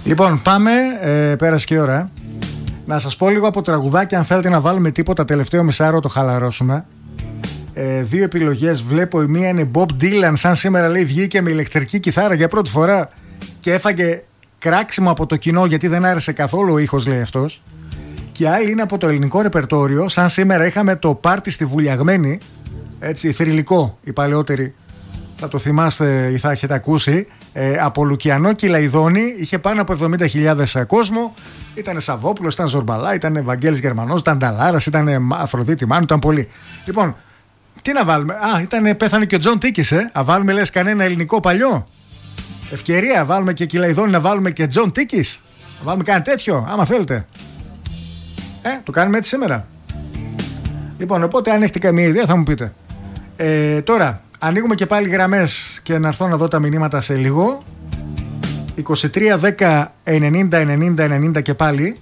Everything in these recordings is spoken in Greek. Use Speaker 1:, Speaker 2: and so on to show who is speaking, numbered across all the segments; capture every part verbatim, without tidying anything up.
Speaker 1: Λοιπόν, πάμε. Ε, πέρασε και η ώρα. Να σας πω λίγο από τραγουδάκι, αν θέλετε να βάλουμε τίποτα τελευταίο μισάρο, το χαλαρώσουμε. Ε, δύο επιλογές βλέπω. Η μία είναι Bob Dylan, σαν σήμερα λέει βγήκε με ηλεκτρική κιθάρα για πρώτη φορά και έφαγε κράξιμο από το κοινό γιατί δεν άρεσε καθόλου ο ήχος, λέει αυτός. Και άλλη είναι από το ελληνικό ρεπερτόριο, σαν σήμερα είχαμε το πάρτι στη Βουλιαγμένη, έτσι θρυλικό, οι παλαιότεροι θα το θυμάστε ή θα έχετε ακούσει, ε, από Λουκιανό και Λαϊδόνη, είχε πάνω από εβδομήντα χιλιάδες κόσμο. Ήταν Σαββόπουλος, ήταν Ζορμπαλά, ήταν Βαγγέλης Γερμανός, ήταν Νταλάρας, ήταν Αφροδίτη Μάνου, ήταν πολλοί. Λοιπόν, τι να βάλουμε? Α, ήταν, πέθανε και ο Τζον Τίκης, ε. Α, βάλουμε λες κανένα ελληνικό παλιό? Ευκαιρία, βάλουμε και Κυλαϊδόνη, να βάλουμε και Τζον Τίκης. Να βάλουμε κανένα τέτοιο, άμα θέλετε. Ε, το κάνουμε έτσι σήμερα. Λοιπόν, οπότε αν έχετε καμία ιδέα θα μου πείτε. Ε, τώρα, ανοίγουμε και πάλι γραμμές και να έρθω να δω τα μηνύματα σε λίγο. είκοσι τρία δέκα ενενήντα ενενήντα ενενήντα και πάλι.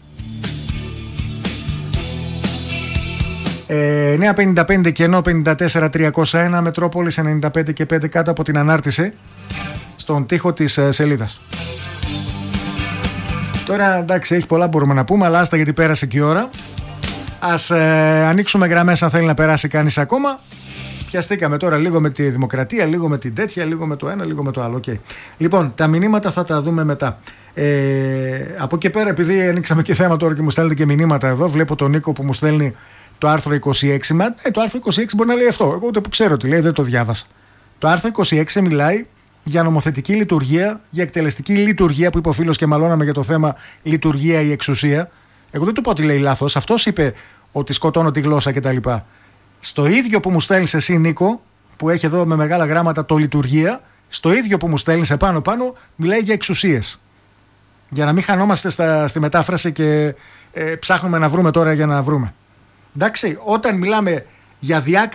Speaker 1: Ε, εννιά πενήντα πέντε κενό πενήντα τέσσερα τριακόσια ένα, Μετρόπολης ενενήντα πέντε και πέντε κάτω από την ανάρτηση στον τοίχο της ε, σελίδας. Τώρα εντάξει, έχει πολλά μπορούμε να πούμε, αλλά άστα γιατί πέρασε και η ώρα. Ας ε, ανοίξουμε γραμμές αν θέλει να περάσει κανείς ακόμα. Πιαστήκαμε τώρα λίγο με τη δημοκρατία, λίγο με την τέτοια, λίγο με το ένα, λίγο με το άλλο. Okay. Λοιπόν, τα μηνύματα θα τα δούμε μετά. Ε, από εκεί πέρα, επειδή ανοίξαμε και θέμα τώρα και μου στέλνετε και μηνύματα εδώ, βλέπω τον Νίκο που μου στέλνει το άρθρο είκοσι έξι. Μα, ε, το άρθρο είκοσι έξι μπορεί να λέει αυτό. Εγώ ούτε που ξέρω τι λέει, δεν το διάβασα. Το άρθρο είκοσι έξι μιλάει για νομοθετική λειτουργία, για εκτελεστική λειτουργία, που είπε ο φίλος και μαλώναμε για το θέμα λειτουργία ή εξουσία. Εγώ δεν του πω ότι λέει λάθος. Αυτός είπε ότι σκοτώνω τη γλώσσα κτλ. Στο ίδιο που μου στέλνεις εσύ, Νίκο, που έχει εδώ με μεγάλα γράμματα το λειτουργία, στο ίδιο που μου στέλνεις επάνω πάνω μιλάει για εξουσίες. Για να μην χανόμαστε στα, στη μετάφραση και ε, ψάχνουμε να βρούμε τώρα για να βρούμε. Εντάξει, όταν μιλάμε για διάκριση